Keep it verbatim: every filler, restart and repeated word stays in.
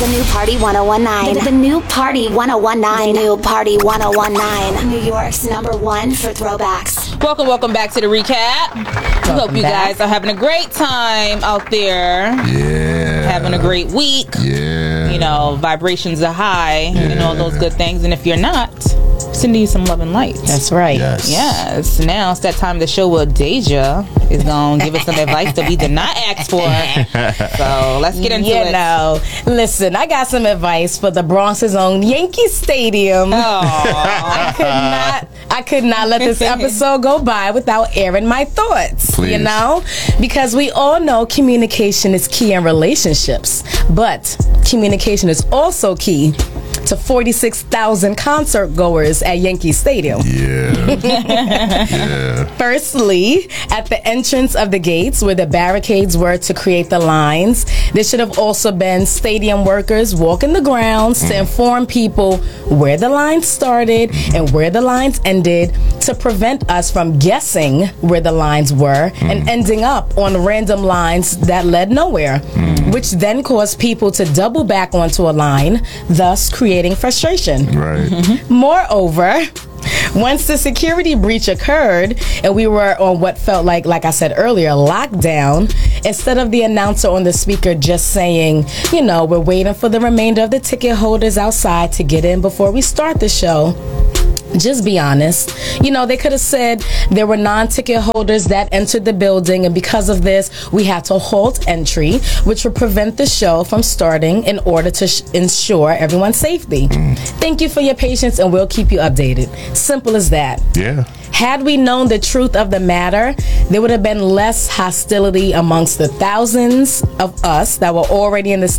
The new Party ten nineteen. The, the new Party ten nineteen. The new Party ten nineteen. New York's number one for throwbacks. Welcome, welcome back to the recap. We hope you back. guys are having a great time out there. Yeah. Having a great week. Yeah. You know, vibrations are high Yeah. and all those good things. And if you're not, sending you some love and light. That's right. Yes. Yes. Now it's that time of the show where Deja is going to give us some advice that we did not ask for. So let's get into you it. You know, listen, I got some advice for the Bronx's own Yankee Stadium. I could not, I could not let this episode go by without airing my thoughts. Please. You know, because we all know communication is key in relationships, but communication is also key to forty-six thousand concert goers at Yankee Stadium. Yeah. yeah. Firstly, at the entrance of the gates where the barricades were to create the lines, there should have also been stadium workers walking the grounds mm. to inform people where the lines started and where the lines ended to prevent us from guessing where the lines were mm. and ending up on random lines that led nowhere, mm. which then caused people to double back onto a line, thus creating frustration. Right. Mm-hmm. Moreover, once the security breach occurred and we were on what felt like, like I said earlier, lockdown, instead of the announcer on the speaker just saying, you know, we're waiting for the remainder of the ticket holders outside to get in before we start the show, just be honest. You know, they could have said there were non-ticket holders that entered the building, and because of this, we had to halt entry, which would prevent the show from starting in order to sh- ensure everyone's safety. Mm. Thank you for your patience, and we'll keep you updated. Simple as that. Yeah. Had we known the truth of the matter, there would have been less hostility amongst the thousands of us that were already in the